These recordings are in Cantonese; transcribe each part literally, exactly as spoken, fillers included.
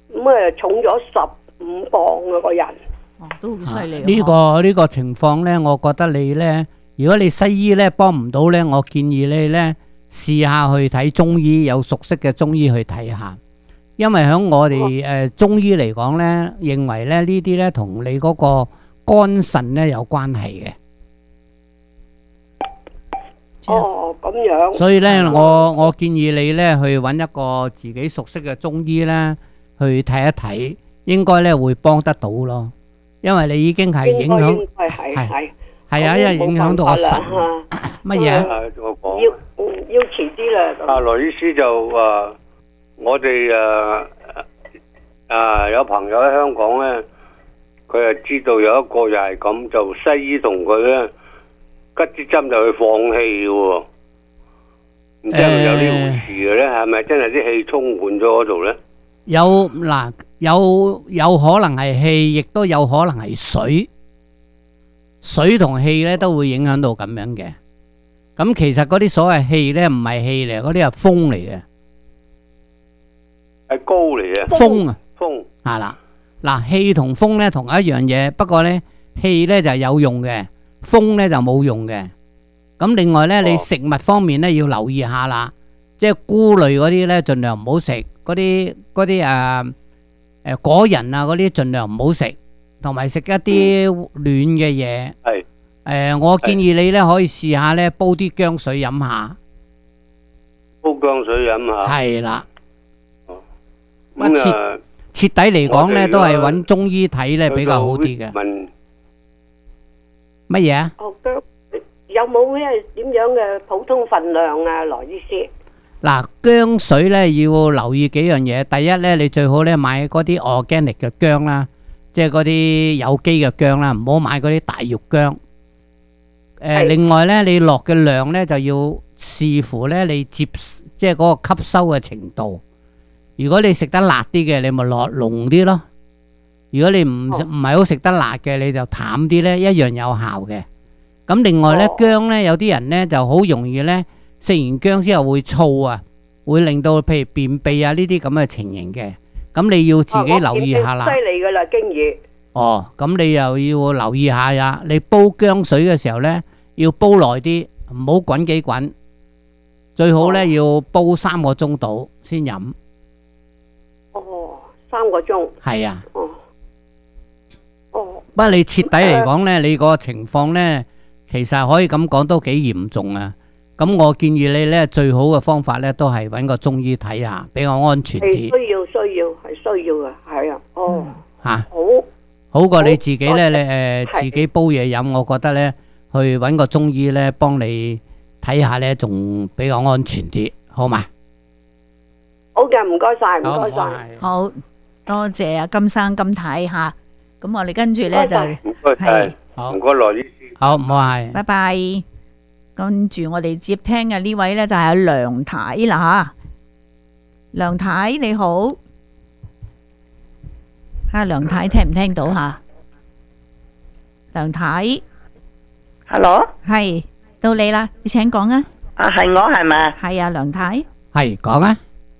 咁啊重咗十五磅啊個人。 哦，都好犀利。 呢個呢個情況呢，我覺得你呢，如果你西醫呢幫唔到呢，我建議你呢試下去睇中醫，有熟悉嘅中醫去睇下。因為喺我哋誒中醫嚟講呢，認為咧呢啲呢同你嗰個肝腎呢有關係嘅。 哦，咁樣。 所以呢，我我建議你呢去揾一個自己熟悉嘅中醫呢去睇一睇，應該呢會幫得到咯。因為你已經係影響係係係係啊，因為影響到個腎乜嘢啊？ 我講要要遲啲啦。 阿羅醫師就話：我哋誒誒有朋友喺香港咧，佢係知道有一個又係咁，就西醫同佢咧拮支針就去放氣嘅喎，唔知係咪有呢回事嘅咧？係咪真係啲氣充滿咗嗰度咧？ 有嗱，有有可能係氣，亦都有可能係水。水同氣咧都會影響到咁樣嘅。咁其實嗰啲所謂氣咧唔係氣嚟，嗰啲係風嚟嘅。 係高嚟嘅。 風啊， 風係啦。嗱，氣同風咧同一樣嘢，不過咧氣咧就係有用嘅，風咧就冇用嘅。咁另外咧，你食物方面咧要留意下啦，即係菇類嗰啲咧盡量唔好食，嗰啲嗰啲誒誒果仁啊嗰啲盡量唔好食，同埋食一啲暖嘅嘢。 係誒，我建議你咧可以試下咧煲啲薑水飲下。 煲薑水飲下。 係啦。 咁啊， 徹底嚟講咧，都係揾中醫睇咧比較好啲嘅。 問乜嘢啊？ 哦，薑有冇咩點樣嘅普通份量啊，羅醫師？ 嗱，薑水咧要留意幾樣嘢。第一咧，你最好咧買嗰啲 organic 嘅薑啦，即係嗰啲有機嘅薑啦，唔好買嗰啲大肉薑。誒，另外咧，你落嘅量咧就要視乎咧你接即係嗰個吸收嘅程度。如果你食得辣啲嘅，你咪落濃啲咯。如果你唔唔係好食得辣嘅，你就淡啲咧，一樣有效嘅。咁另外咧，薑咧有啲人咧就好容易咧食完薑之後會燥啊，會令到譬如便秘啊呢啲咁嘅情形嘅。咁你要自己留意下啦。 犀利噶啦，經驗。 哦，咁你又要留意下呀。你煲薑水嘅時候咧，要煲耐啲，唔好滾幾滾。最好咧要煲三個鐘度先飲。 哦，三個鐘。 係啊。 哦。哦。 不過你徹底嚟講咧，你個情況咧，其實可以咁講都幾嚴重啊。咁我建議你咧，最好嘅方法咧，都係揾個中醫睇下，比較安全啲。 需要需要係需要嘅，係啊。哦。 吓。 好。 好過你自己咧，你誒自己煲嘢飲，我覺得咧，去揾個中醫咧，幫你睇下咧，仲比較安全啲，好嘛？ 好嘅，唔該晒，唔該晒。 好多謝啊，金生金太吓。咁我哋跟住咧就唔該晒，唔該羅醫師。 好，唔好係。 拜拜。跟住我哋接聽嘅呢位咧就係阿梁太啦吓。梁太你好，阿梁太聽唔聽到吓？梁太 ，Hello， 係到你啦，你請講啊。 啊，係我係咪？ 係啊，梁太。 係講啊。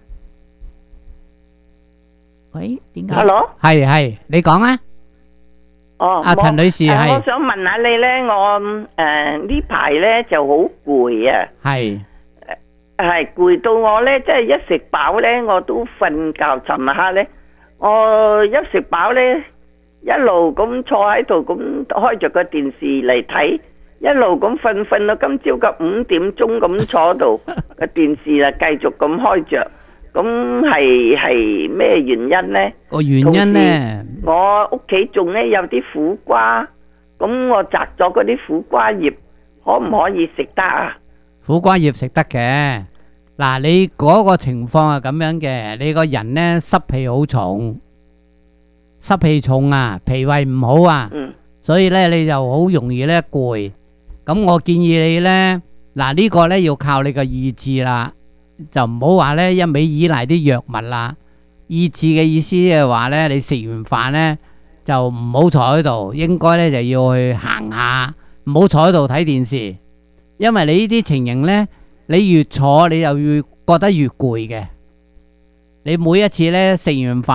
喂，點解 ？Hello， 係係，你講啊。 哦， 阿陳女士係。 我想問下你咧，我誒呢排咧就好攰啊。 係。 係攰到我咧，即係一食飽咧，我都瞓覺。尋日下咧，我一食飽咧，一路咁坐喺度咁開着個電視嚟睇，一路咁瞓瞓到今朝嘅五點鐘咁坐度個電視啊，繼續咁開着。咁係係咩原因呢？ 個原因呢？ 我屋企仲咧有啲苦瓜，咁我摘咗嗰啲苦瓜葉，可唔可以食得啊？ 苦瓜葉食得嘅。嗱，你嗰個情況係咁樣嘅，你個人呢濕氣好重，濕氣重啊，脾胃唔好啊， 嗯、 所以呢你就好容易呢攰。咁我建議你呢，嗱呢個呢要靠你個意志啦。就唔好話咧，一味依賴啲藥物啦。意志嘅意思係話咧，你食完飯咧就唔好坐喺度，應該咧就要去行下，唔好坐喺度睇電視。因為你呢啲情形咧，你越坐你就越覺得越攰嘅。你每一次咧食完飯。